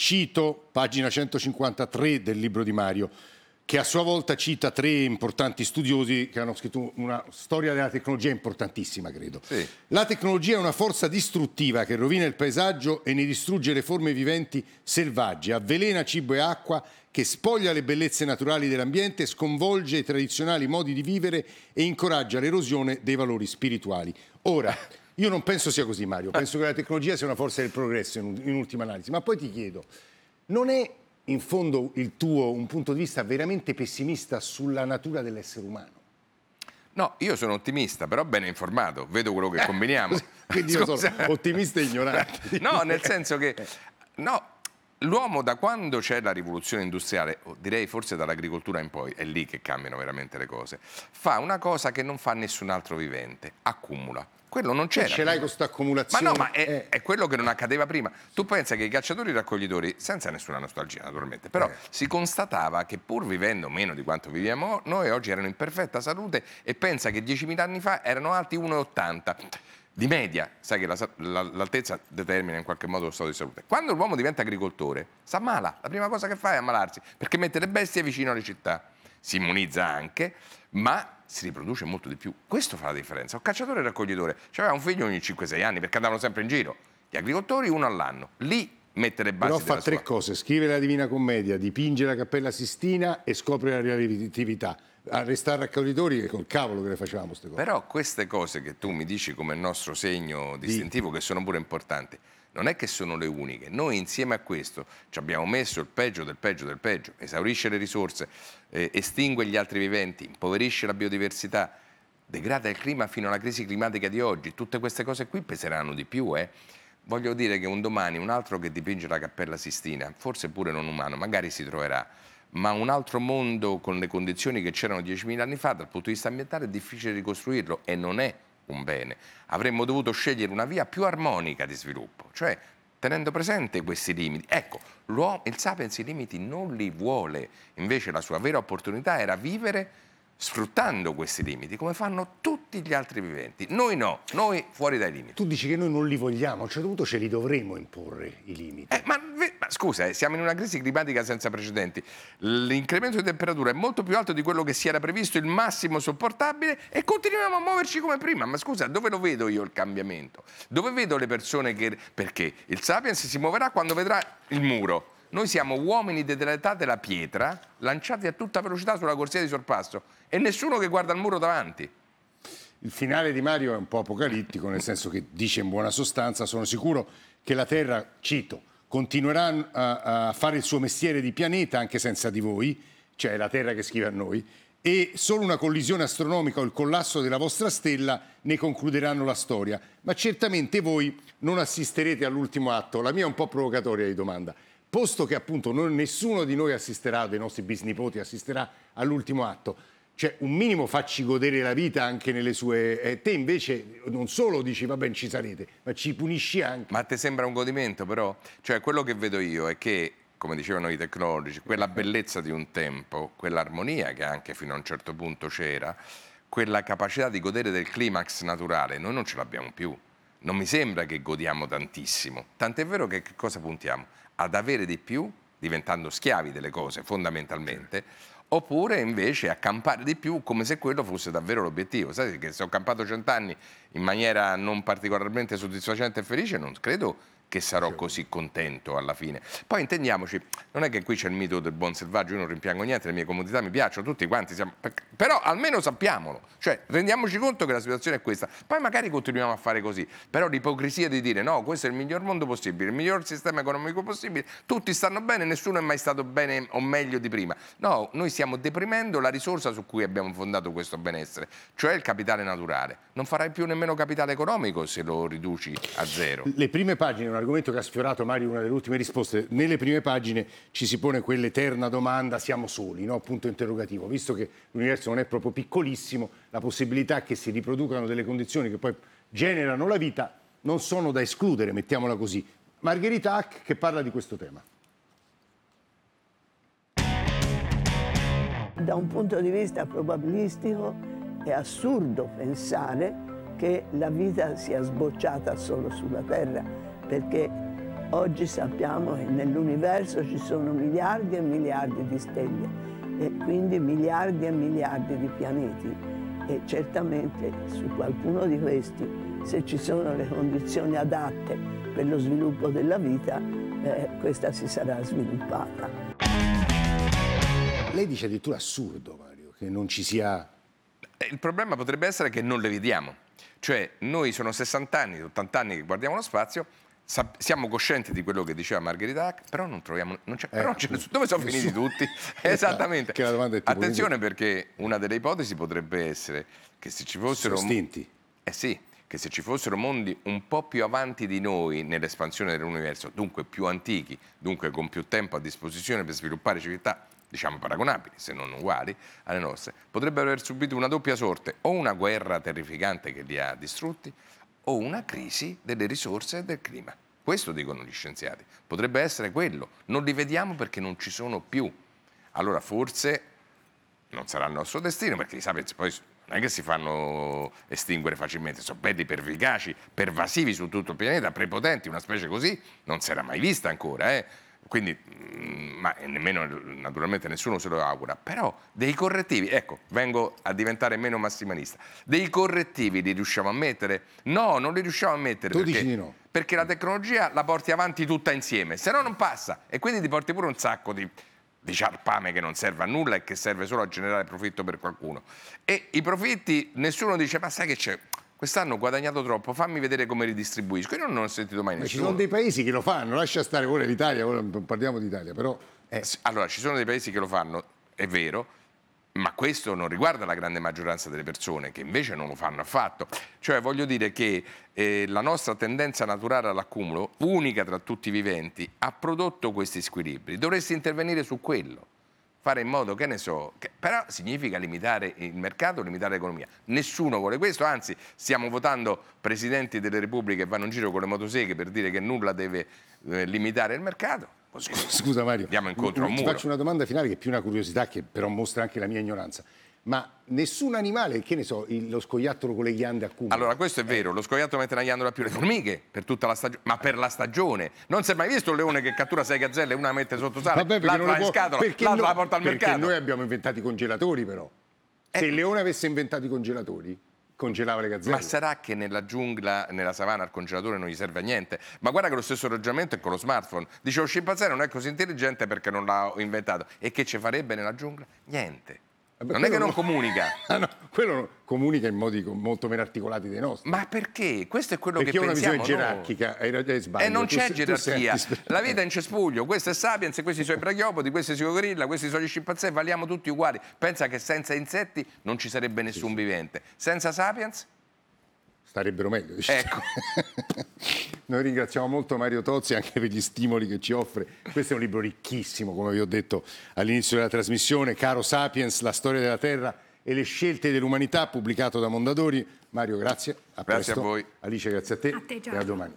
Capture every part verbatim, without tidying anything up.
Cito pagina centocinquantatré del libro di Mario, che a sua volta cita tre importanti studiosi che hanno scritto una storia della tecnologia importantissima, credo. Sì. La tecnologia è una forza distruttiva che rovina il paesaggio e ne distrugge le forme viventi selvagge, avvelena cibo e acqua, che spoglia le bellezze naturali dell'ambiente, sconvolge i tradizionali modi di vivere e incoraggia l'erosione dei valori spirituali. Ora, io non penso sia così, Mario, penso che la tecnologia sia una forza del progresso in, in ultima analisi, ma poi ti chiedo, non è in fondo il tuo un punto di vista veramente pessimista sulla natura dell'essere umano? No, io sono ottimista, però ben informato, vedo quello che combiniamo. Quindi io sono ottimista e ignorante. No, nel senso che no, l'uomo da quando c'è la rivoluzione industriale, direi forse dall'agricoltura in poi, è lì che cambiano veramente le cose, fa una cosa che non fa nessun altro vivente, accumula. Quello non c'era. Ce l'hai questa accumulazione. Ma no, ma è, eh. è quello che non accadeva prima. Tu pensa che i cacciatori e i raccoglitori, senza nessuna nostalgia naturalmente, però eh. si constatava che pur vivendo meno di quanto viviamo noi, oggi erano in perfetta salute, e pensa che diecimila anni fa erano alti uno virgola ottanta di media. Sai che la, la, l'altezza determina in qualche modo lo stato di salute. Quando l'uomo diventa agricoltore, si ammala. La prima cosa che fa è ammalarsi, perché mette le bestie vicino alle città. Si immunizza anche, ma si riproduce molto di più. Questo fa la differenza. Un cacciatore e raccoglitore aveva un figlio ogni cinque sei anni, perché andavano sempre in giro. Gli agricoltori uno all'anno. Lì mette le basi. Però fa della tre sua... cose: scrive la Divina Commedia, dipinge la Cappella Sistina e scopre la relatività. A restare raccoglitori col cavolo che le facevamo queste cose. Però queste cose che tu mi dici come il nostro segno distintivo, sì, che sono pure importanti, non è che sono le uniche. Noi insieme a questo ci abbiamo messo il peggio del peggio del peggio, esaurisce le risorse, eh, estingue gli altri viventi, impoverisce la biodiversità, degrada il clima fino alla crisi climatica di oggi. Tutte queste cose qui peseranno di più, eh. Voglio dire che un domani un altro che dipinge la Cappella Sistina, forse pure non umano, magari si troverà, ma un altro mondo con le condizioni che c'erano diecimila anni fa dal punto di vista ambientale è difficile ricostruirlo, e non è un bene. Avremmo dovuto scegliere una via più armonica di sviluppo, cioè tenendo presente questi limiti. Ecco, l'uomo, il Sapiens i limiti non li vuole, invece la sua vera opportunità era vivere sfruttando questi limiti, come fanno tutti gli altri viventi. Noi no, noi fuori dai limiti. Tu dici che noi non li vogliamo, a un certo punto ce li dovremo imporre i limiti. Eh, ma, ma scusa, eh, siamo in una crisi climatica senza precedenti. L'incremento di temperatura è molto più alto di quello che si era previsto, il massimo sopportabile, e continuiamo a muoverci come prima. Ma scusa, dove lo vedo io il cambiamento? Dove vedo le persone che... Perché il Sapiens si muoverà quando vedrà il muro. Noi siamo uomini dell'età della pietra, lanciati a tutta velocità sulla corsia di sorpasso, e nessuno che guarda il muro davanti. Il finale di Mario è un po' apocalittico, nel senso che dice in buona sostanza: sono sicuro che la Terra, cito, continuerà a, a fare il suo mestiere di pianeta anche senza di voi, cioè la Terra che scrive a noi, e solo una collisione astronomica o il collasso della vostra stella ne concluderanno la storia. Ma certamente voi non assisterete all'ultimo atto. La mia è un po' provocatoria di domanda. Posto che appunto non, nessuno di noi assisterà, dei nostri bisnipoti assisterà all'ultimo atto, cioè un minimo facci godere la vita anche nelle sue... Eh, te invece non solo dici va bene ci sarete, ma ci punisci anche. Ma ti sembra un godimento però? Cioè quello che vedo io è che, come dicevano i tecnologici, quella bellezza di un tempo, quell'armonia che anche fino a un certo punto c'era, quella capacità di godere del climax naturale, noi non ce l'abbiamo più. Non mi sembra che godiamo tantissimo. Tant'è vero che che cosa puntiamo? Ad avere di più, diventando schiavi delle cose fondamentalmente, oppure invece a campare di più come se quello fosse davvero l'obiettivo. Sai che se ho campato cent'anni in maniera non particolarmente soddisfacente e felice, non credo che sarò così contento alla fine. Poi intendiamoci, non è che qui c'è il mito del buon selvaggio, io non rimpiango niente, le mie comodità mi piacciono, tutti quanti siamo... però almeno sappiamolo, cioè rendiamoci conto che la situazione è questa, poi magari continuiamo a fare così, però l'ipocrisia di dire no, questo è il miglior mondo possibile, il miglior sistema economico possibile, tutti stanno bene, nessuno è mai stato bene o meglio di prima. No, noi stiamo deprimendo la risorsa su cui abbiamo fondato questo benessere, cioè il capitale naturale. Non farai più nemmeno capitale economico se lo riduci a zero. Le prime pagine, un argomento che ha sfiorato Mario, una delle ultime risposte, nelle prime pagine ci si pone quell'eterna domanda: siamo soli, no? Punto interrogativo. Visto che l'universo non è proprio piccolissimo, la possibilità che si riproducano delle condizioni che poi generano la vita non sono da escludere, mettiamola così. Margherita Hack che parla di questo tema. Da un punto di vista probabilistico è assurdo pensare che la vita sia sbocciata solo sulla Terra, perché Oggi sappiamo che nell'universo ci sono miliardi e miliardi di stelle e quindi miliardi e miliardi di pianeti e certamente su qualcuno di questi, se ci sono le condizioni adatte per lo sviluppo della vita, eh, questa si sarà sviluppata. Lei dice addirittura assurdo, Mario, che non ci sia... Il problema potrebbe essere che non le vediamo. Cioè, noi sono sessanta anni, ottanta anni che guardiamo lo spazio, siamo coscienti di quello che diceva Margherita Hack, però non troviamo, non c'è, eh, però non c'è nessuno. Dove sono finiti tutti? Esattamente. Che la domanda è tipo Attenzione, perché una delle ipotesi potrebbe essere che se ci fossero estinti. Eh sì, che se ci fossero mondi un po' più avanti di noi nell'espansione dell'universo, dunque più antichi, dunque con più tempo a disposizione per sviluppare civiltà, diciamo paragonabili, se non uguali alle nostre, potrebbero aver subito una doppia sorte, o una guerra terrificante che li ha distrutti, o una crisi delle risorse e del clima. Questo dicono gli scienziati. Potrebbe essere quello. Non li vediamo perché non ci sono più. Allora forse non sarà il nostro destino, perché i sapiens poi non è che si fanno estinguere facilmente, sono belli pervicaci, pervasivi su tutto il pianeta, prepotenti, una specie così non si era mai vista ancora, eh? Quindi, ma nemmeno naturalmente nessuno se lo augura, però dei correttivi, ecco, vengo a diventare meno massimalista, dei correttivi li riusciamo a mettere? No, non li riusciamo a mettere. Tu perché, dici di no. Perché la tecnologia la porti avanti tutta insieme, se no non passa, e quindi ti porti pure un sacco di, di ciarpame che non serve a nulla e che serve solo a generare profitto per qualcuno. E i profitti, nessuno dice, ma sai che c'è? Quest'anno ho guadagnato troppo, fammi vedere come ridistribuisco. Io non ho sentito mai Ma nessuno. ci sono dei paesi che lo fanno, lascia stare ora l'Italia, ora non parliamo d'Italia, però... Eh. Allora, ci sono dei paesi che lo fanno, è vero, ma questo non riguarda la grande maggioranza delle persone, che invece non lo fanno affatto. Cioè, voglio dire che eh, la nostra tendenza naturale all'accumulo, unica tra tutti i viventi, ha prodotto questi squilibri. Dovresti intervenire su quello. Fare in modo, che ne so, che, però significa limitare il mercato, limitare l'economia. Nessuno vuole questo, anzi stiamo votando presidenti delle repubbliche che vanno in giro con le motoseghe per dire che nulla deve eh, limitare il mercato. Così, scusa Mario, andiamo incontro a un ti muro. faccio una domanda finale che è più una curiosità, che però mostra anche la mia ignoranza. Ma nessun animale, che ne so, il, lo scoiattolo con le ghiande accumula? Allora, questo è vero, lo scoiattolo mette una ghiandola più, le formiche per tutta la stagione, ma per la stagione. Non si è mai visto un leone che cattura sei gazzelle, una la mette sotto sale, Vabbè, l'altra la in può, scatola, l'altra no, la porta al perché mercato. Noi abbiamo inventato i congelatori, però. Se Eh. il leone avesse inventato i congelatori, congelava le gazzelle. Ma sarà che nella giungla, nella savana, il congelatore non gli serve a niente? Ma guarda che lo stesso ragionamento è con lo smartphone. Dice, lo scimpanzé non è così intelligente perché non l'ha inventato. E che ci farebbe nella giungla? Niente. Vabbè, non è che non no. comunica. Ah, no, quello no, comunica in modi molto meno articolati dei nostri. Ma perché? Questo è quello perché che è una pensiamo visione noi. gerarchica, hai ragione, sbaglio. E non Tu c'è se- tu gerarchia. senti- La vita è in cespuglio. Questo è Sapiens, questi sono i brachiopodi, questi sono i gorilla, questi sono gli scimpanzé, valiamo tutti uguali. Pensa che senza insetti non ci sarebbe nessun vivente. Senza Sapiens? Starebbero meglio, diciamo. Ecco. Noi ringraziamo molto Mario Tozzi anche per gli stimoli che ci offre. Questo è un libro ricchissimo, come vi ho detto all'inizio della trasmissione, Caro Sapiens, la storia della Terra e le scelte dell'umanità, pubblicato da Mondadori. Mario, grazie. A Grazie presto. a voi. Alice, grazie a te. A te, e Giorgio. a domani.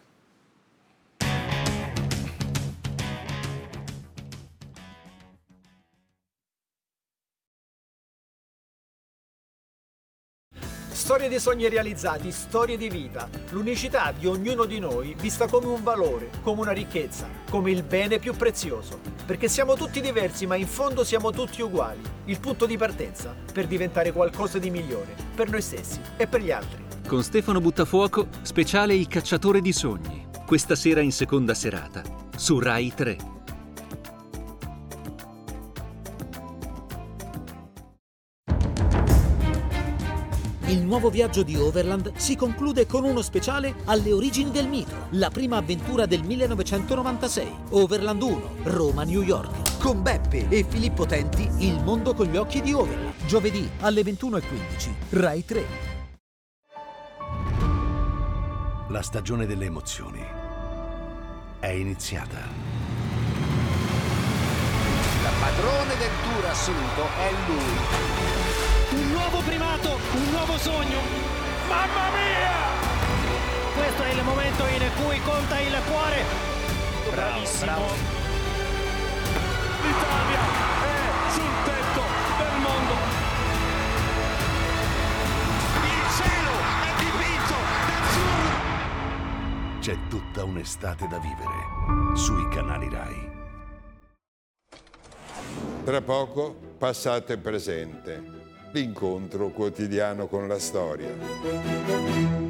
Storie di sogni realizzati, storie di vita, l'unicità di ognuno di noi vista come un valore, come una ricchezza, come il bene più prezioso. Perché siamo tutti diversi, ma in fondo siamo tutti uguali. Il punto di partenza per diventare qualcosa di migliore, per noi stessi e per gli altri. Con Stefano Buttafuoco, speciale Il cacciatore di sogni. Questa sera in seconda serata, su Rai tre. Il nuovo viaggio di Overland si conclude con uno speciale alle origini del mito, la prima avventura del millenovecentonovantasei, Overland uno, Roma-New York. Con Beppe e Filippo Tenti, il mondo con gli occhi di Overland. Giovedì alle ventuno e quindici, Rai tre. La stagione delle emozioni è iniziata. La padrone del tour assoluto è lui. Un nuovo primato, un nuovo sogno. Mamma mia! Questo è il momento in cui conta il cuore. Bravissimo. Bravo. L'Italia è sul tetto del mondo. Il cielo è dipinto d'azzurro. C'è tutta un'estate un'estate da vivere sui canali Rai. Tra poco, passato e presente, l'incontro quotidiano con la storia.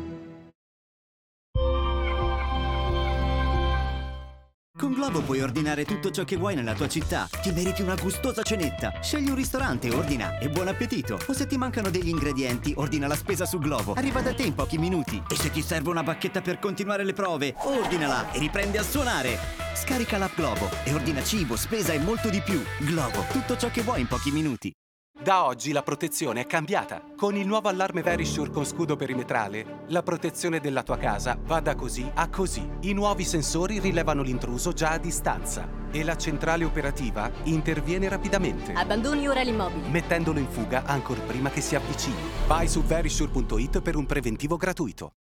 Con Globo puoi ordinare tutto ciò che vuoi nella tua città. Ti meriti una gustosa cenetta. Scegli un ristorante, ordina e buon appetito. O se ti mancano degli ingredienti, ordina la spesa su Globo. Arriva da te in pochi minuti. E se ti serve una bacchetta per continuare le prove, ordinala e riprendi a suonare. Scarica l'app Globo e ordina cibo, spesa e molto di più. Globo, tutto ciò che vuoi in pochi minuti. Da oggi la protezione è cambiata. Con il nuovo allarme Verisure con scudo perimetrale, la protezione della tua casa va da così a così. I nuovi sensori rilevano l'intruso già a distanza e la centrale operativa interviene rapidamente. Abbandoni ora l'immobile, mettendolo in fuga ancor prima che si avvicini. Vai su verisure punto it per un preventivo gratuito.